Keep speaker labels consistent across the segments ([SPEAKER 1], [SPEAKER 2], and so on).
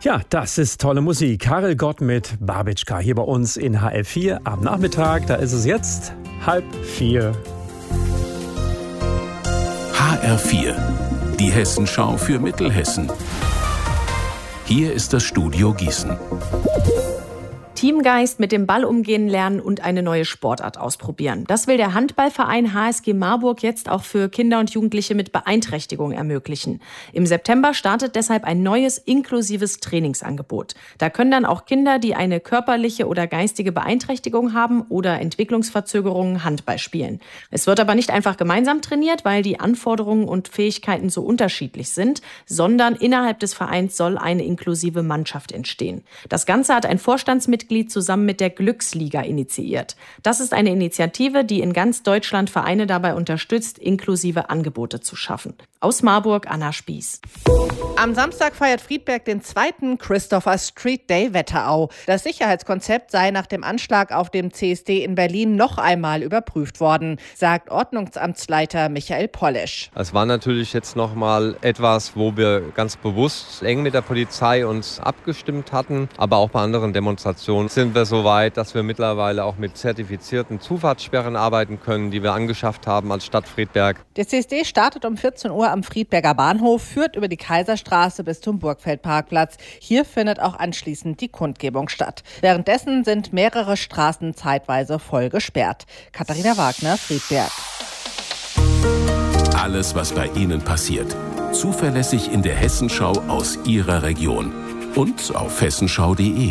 [SPEAKER 1] Ja, das ist tolle Musik. Karel Gott mit Babitschka hier bei uns in HR4 am Nachmittag. Da ist es jetzt 3:30.
[SPEAKER 2] HR4, die Hessenschau für Mittelhessen. Hier ist das Studio Gießen.
[SPEAKER 3] Teamgeist, mit dem Ball umgehen lernen und eine neue Sportart ausprobieren. Das will der Handballverein HSG Marburg jetzt auch für Kinder und Jugendliche mit Beeinträchtigung ermöglichen. Im September startet deshalb ein neues inklusives Trainingsangebot. Da können dann auch Kinder, die eine körperliche oder geistige Beeinträchtigung haben oder Entwicklungsverzögerungen, Handball spielen. Es wird aber nicht einfach gemeinsam trainiert, weil die Anforderungen und Fähigkeiten so unterschiedlich sind, sondern innerhalb des Vereins soll eine inklusive Mannschaft entstehen. Das Ganze hat ein Vorstandsmitglied zusammen mit der Glücksliga initiiert. Das ist eine Initiative, die in ganz Deutschland Vereine dabei unterstützt, inklusive Angebote zu schaffen. Aus Marburg, Anna Spieß.
[SPEAKER 4] Am Samstag feiert Friedberg den zweiten Christopher Street Day Wetterau. Das Sicherheitskonzept sei nach dem Anschlag auf dem CSD in Berlin noch einmal überprüft worden, sagt Ordnungsamtsleiter Michael Polesch.
[SPEAKER 5] Es war natürlich jetzt noch mal etwas, wo wir ganz bewusst eng mit der Polizei uns abgestimmt hatten, aber auch bei anderen Demonstrationen sind wir so weit, dass wir mittlerweile auch mit zertifizierten Zufahrtssperren arbeiten können, die wir angeschafft haben als Stadt Friedberg.
[SPEAKER 4] Der CSD startet um 14 Uhr am Friedberger Bahnhof, führt über die Kaiserstraße bis zum Burgfeldparkplatz. Hier findet auch anschließend die Kundgebung statt. Währenddessen sind mehrere Straßen zeitweise voll gesperrt. Katharina Wagner, Friedberg.
[SPEAKER 2] Alles, was bei Ihnen passiert, zuverlässig in der Hessenschau aus Ihrer Region und auf hessenschau.de.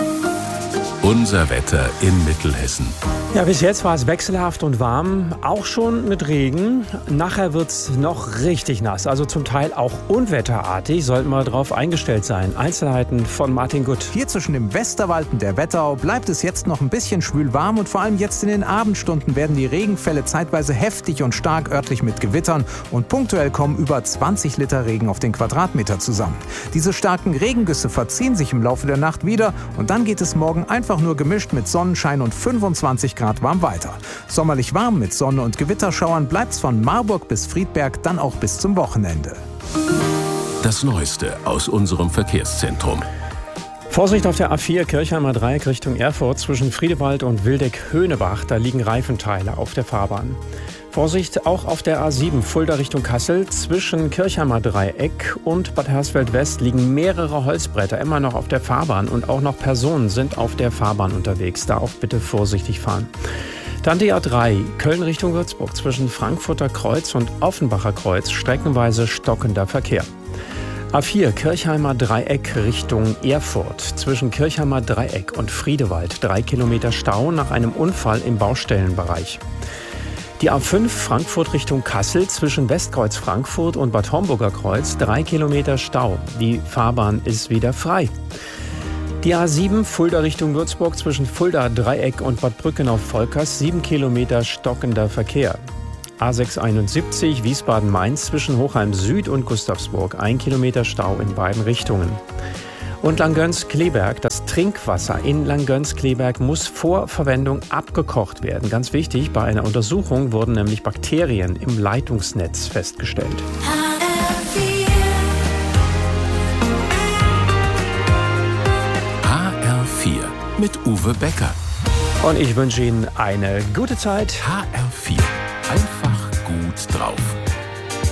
[SPEAKER 2] Unser Wetter in Mittelhessen.
[SPEAKER 1] Ja, bis jetzt war es wechselhaft und warm, auch schon mit Regen. Nachher wird es noch richtig nass, also zum Teil auch unwetterartig. Sollten wir darauf eingestellt sein. Einzelheiten von Martin Gutt.
[SPEAKER 6] Hier zwischen dem Westerwald und der Wetterau bleibt es jetzt noch ein bisschen schwül warm und vor allem jetzt in den Abendstunden werden die Regenfälle zeitweise heftig und stark örtlich mit Gewittern und punktuell kommen über 20 Liter Regen auf den Quadratmeter zusammen. Diese starken Regengüsse verziehen sich im Laufe der Nacht wieder und dann geht es morgen einfach nur gemischt mit Sonnenschein und 25 Grad warm weiter. Sommerlich warm mit Sonne und Gewitterschauern bleibt's von Marburg bis Friedberg dann auch bis zum Wochenende.
[SPEAKER 2] Das Neueste aus unserem Verkehrszentrum.
[SPEAKER 1] Vorsicht auf der A4 Kirchheimer Dreieck Richtung Erfurt zwischen Friedewald und Wildeck-Höhnebach. Da liegen Reifenteile auf der Fahrbahn. Vorsicht auch auf der A7 Fulda Richtung Kassel. Zwischen Kirchheimer Dreieck und Bad Hersfeld-West liegen mehrere Holzbretter immer noch auf der Fahrbahn und auch noch Personen sind auf der Fahrbahn unterwegs. Da auch bitte vorsichtig fahren. Dann die A3 Köln Richtung Würzburg zwischen Frankfurter Kreuz und Offenbacher Kreuz streckenweise stockender Verkehr. A4 Kirchheimer Dreieck Richtung Erfurt. Zwischen Kirchheimer Dreieck und Friedewald 3 Kilometer Stau nach einem Unfall im Baustellenbereich. Die A5 Frankfurt Richtung Kassel zwischen Westkreuz Frankfurt und Bad Homburger Kreuz 3 Kilometer Stau. Die Fahrbahn ist wieder frei. Die A7 Fulda Richtung Würzburg zwischen Fulda Dreieck und Bad Brückenau-Volkers 7 Kilometer stockender Verkehr. A671 Wiesbaden-Mainz zwischen Hochheim Süd und Gustavsburg 1 Kilometer Stau in beiden Richtungen. Und Langgöns-Kleberg, das Trinkwasser in Langgöns-Kleberg muss vor Verwendung abgekocht werden. Ganz wichtig, bei einer Untersuchung wurden nämlich Bakterien im Leitungsnetz festgestellt.
[SPEAKER 2] HR4 mit Uwe Becker.
[SPEAKER 1] Und ich wünsche Ihnen eine gute Zeit.
[SPEAKER 2] HR4, einfach